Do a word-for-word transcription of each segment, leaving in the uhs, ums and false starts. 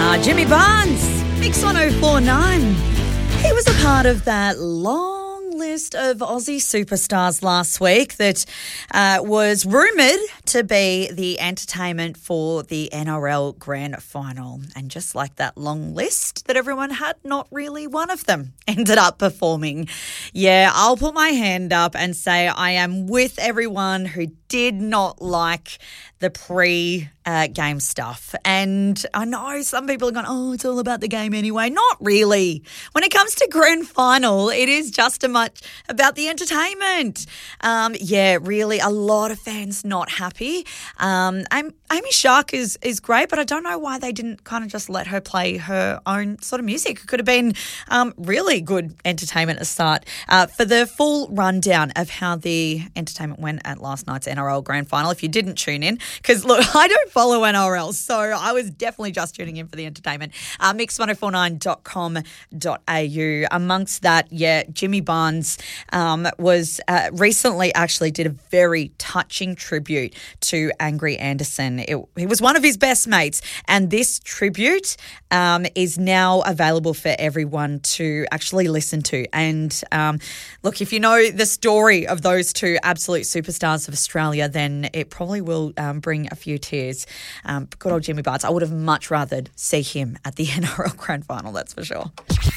Uh, Jimmy Barnes, Mix one oh four point nine. He was a part of that long list of Aussie superstars last week that uh, was rumoured to be the entertainment for the N R L Grand Final. And just like that long list that everyone had, not really one of them ended up performing. Yeah, I'll put my hand up and say I am with everyone who did not like the pre-game uh, stuff. And I know some people are going, oh, it's all about the game anyway. Not really. When it comes to grand final, it is just as much about the entertainment. Um, yeah, really, a lot of fans not happy. Um, Amy Shark is, is great, but I don't know why they didn't kind of just let her play her own sort of music. It could have been um, really good entertainment to start. Uh, for the full rundown of how the entertainment went at last night's N R L Grand Final, if you didn't tune in, because, look, I don't follow N R L, so I was definitely just tuning in for the entertainment. Uh, mix one oh four nine dot com dot a u. Amongst that, yeah, Jimmy Barnes um, was uh, recently actually did a very touching tribute to Angry Anderson. It, he was one of his best mates, and this tribute um, is now available for everyone to actually listen to. And um, look, if you know the story of those two absolute superstars of Australia, then it probably will um, bring a few tears. Um, good old Jimmy Barnes. I would have much rather see him at the N R L Grand Final, that's for sure.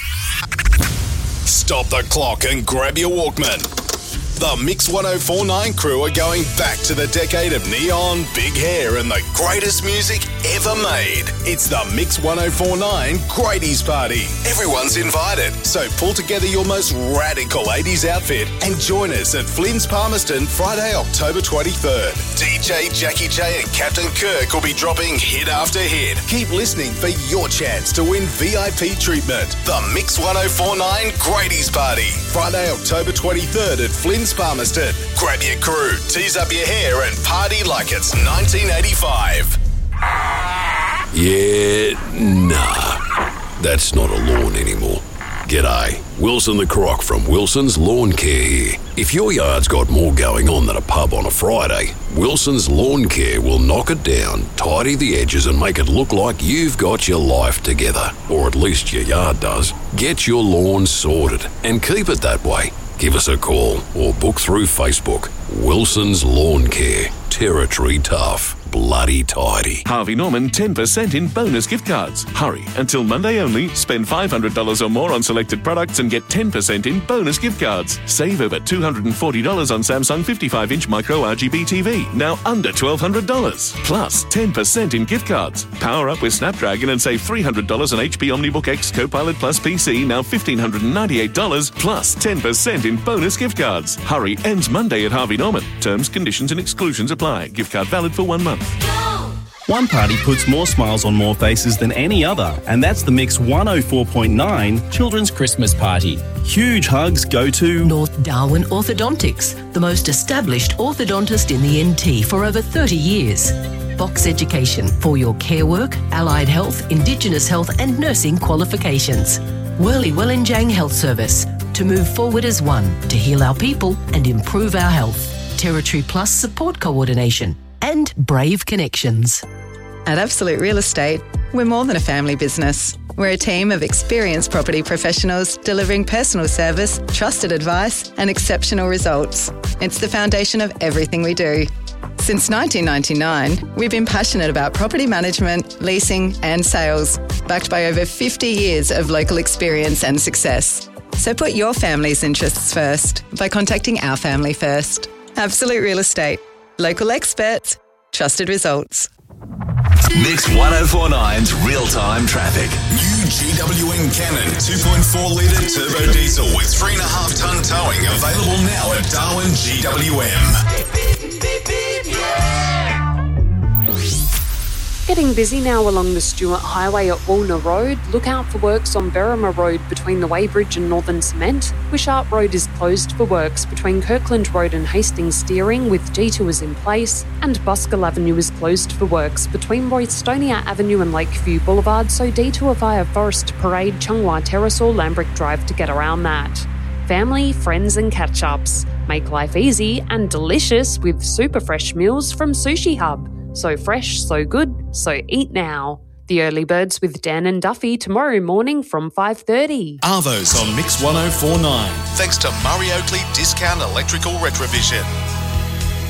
Stop the clock and grab your Walkman. The Mix one oh four point nine crew are going back to the decade of neon, big hair and the greatest music ever made. It's the Mix one oh four point nine Grady's Party. Everyone's invited, so pull together your most radical eighties outfit and join us at Flynn's Palmerston Friday, October twenty-third. D J Jackie J and Captain Kirk will be dropping hit after hit. Keep listening for your chance to win V I P treatment. The Mix one oh four point nine Grady's Party. Friday, October twenty-third at Flynn's Palmerston. Grab your crew, tease up your hair and party like it's nineteen eighty-five. Yeah, nah. That's not a lawn anymore. G'day, Wilson the Croc from Wilson's Lawn Care here. If your yard's got more going on than a pub on a Friday, Wilson's Lawn Care will knock it down, tidy the edges and make it look like you've got your life together. Or at least your yard does. Get your lawn sorted and keep it that way. Give us a call or book through Facebook. Wilson's Lawn Care. Territory tough. Bloody tidy. Harvey Norman ten percent in bonus gift cards. Hurry, until Monday only. Spend five hundred dollars or more on selected products and get ten percent in bonus gift cards. Save over two hundred forty dollars on Samsung fifty-five inch micro R G B T V, now under twelve hundred dollars. Plus ten percent in gift cards. Power up with Snapdragon and save three hundred dollars on H P OmniBook X Copilot Plus P C, now one thousand five hundred ninety-eight dollars, plus ten percent in bonus gift cards. Hurry, ends Monday at Harvey Norman. Terms, conditions and exclusions apply. Gift card valid for one month. One party puts more smiles on more faces than any other, and that's the Mix one oh four point nine Children's Christmas Party. Huge hugs go to North Darwin Orthodontics, the most established orthodontist in the N T for over thirty years. Box Education for your care work, allied health, Indigenous health and nursing qualifications. Worley Wellinjang Health Service, to move forward as one, to heal our people and improve our health. Territory Plus Support Coordination. And Brave Connections. At Absolute Real Estate, we're more than a family business. We're a team of experienced property professionals delivering personal service, trusted advice, and exceptional results. It's the foundation of everything we do. Since nineteen ninety-nine, we've been passionate about property management, leasing, and sales, backed by over fifty years of local experience and success. So put your family's interests first by contacting our family first. Absolute Real Estate. Local experts, trusted results. Mix one oh four point nine's real-time traffic. New G W M Cannon two point four litre turbo diesel with three point five tonne towing available now at Darwin G W M. Getting busy now along the Stewart Highway at Woolner Road. Look out for works on Berrima Road between the Weybridge and Northern Cement. Wishart Road is closed for works between Kirkland Road and Hastings Steering with detours in place. And Buskell Avenue is closed for works between Roystonia Avenue and Lakeview Boulevard, so detour via Forest Parade, Chunghwa Terrace or Lambrick Drive to get around that. Family, friends and catch-ups. Make life easy and delicious with super fresh meals from Sushi Hub. So fresh, so good, so eat now. The Early Birds with Dan and Duffy tomorrow morning from five thirty. Arvo's on Mix one oh four point nine. Thanks to Murray Oakley Discount Electrical Retrovision.